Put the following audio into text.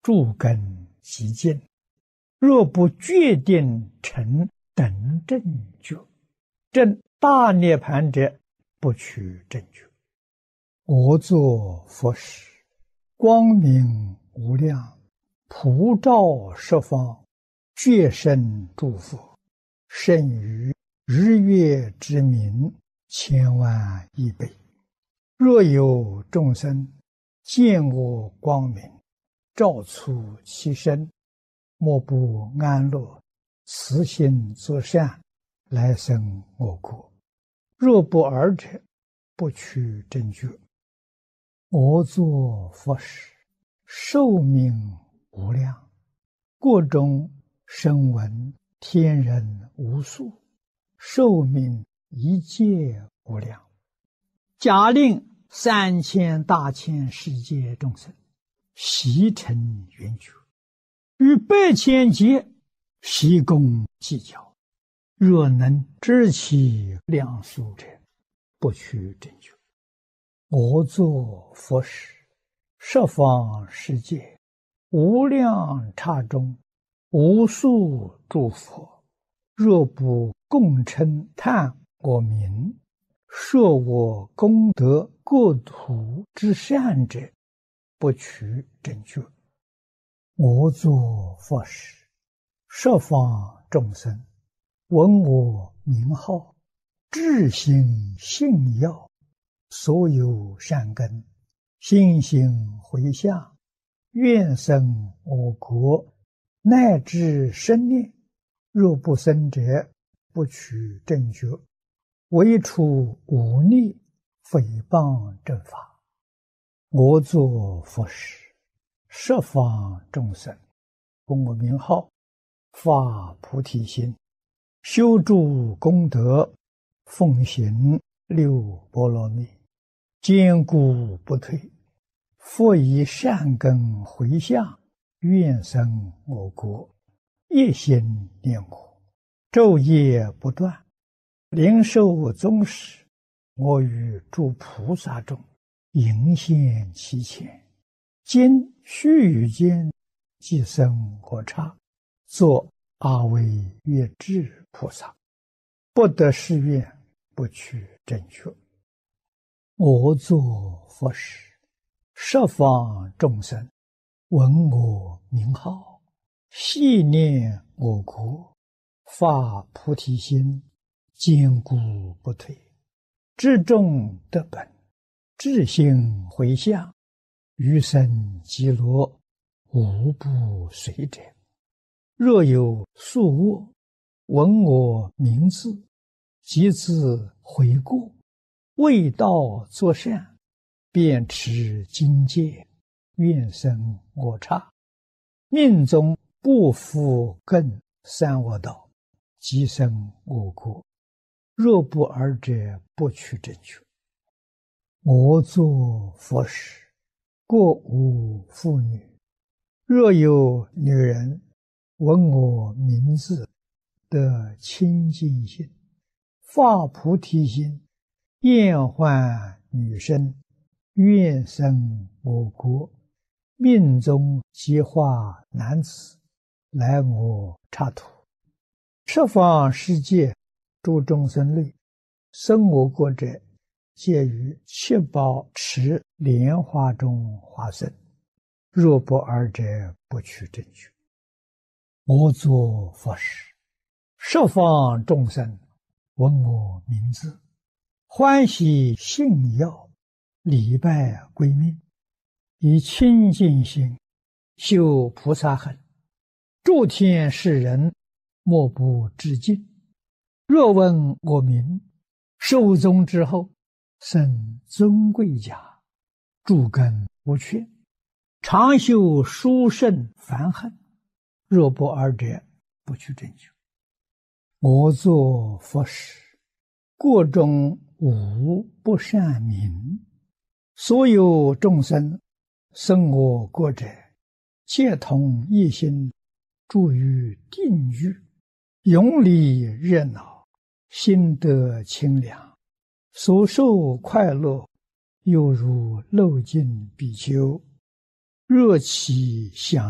诸根极尽，若不决定成等正觉，证大涅盘者，不取正觉。我作佛时，光明无量，普照十方，觉生诸佛，胜于日月之明千万亿倍。若有众生见我光明，照出其身，莫不安乐，慈心作善，来生我国。若不尔者，不取正觉。我作佛时，寿命无量，国中声闻天人无数，寿命一切无量。假令3000大千世界众生悉成圆觉，与8千劫悉共计较，若能知其量数者，不取正觉。我作佛时，十方世界无量刹中，无数诸佛，若不共称叹我名，说我功德国土之善者，不取正觉。我作佛时，十方众生闻我名号，至心信要，所有善根心行回向，愿生我国，乃至生念。若不生者，不取正觉。唯除忤逆诽谤正法。我作佛时，十方众生闻我名号，发菩提心，修诸功德，奉行6波罗蜜，坚固不退，复以善根回向，愿生我国，一心念我，昼夜不断，灵寿终时，我与诸菩萨中迎现其前，今须臾间即生我刹，作阿惟越致菩萨。不得誓愿，不取正觉。我作佛时，十方众生闻我名号，系念我国，发菩提心，坚固不退，至众得本，至心回向，余生极乐，无不随者。若有宿卧，闻我名字，即自悔过，为道作善，便持经戒，愿生我刹，命中不复更三恶道，即生我国。若不尔者，不取正觉。我作佛时，国无妇女，若有女人闻我名字，得清净心，发菩提心，厌患女身，愿生我国，命中即化男子，来我刹土。十方世界诸众生类，生我国者，皆于七宝池莲花中化生。若不尔者，不取正觉。我作佛时，十方众生闻我名字，欢喜信要，礼拜归命，以清净心修菩萨行，诸天世人莫不致敬。若闻我名，寿终之后，生尊贵家，诸根无缺，常修殊胜梵行。若不尔者，不取正觉。我作佛时，国中无不善民，所有众生生我国者，皆同一心，住于定狱，永离热闹，心得清凉，所受快乐，犹如漏尽比丘，热其想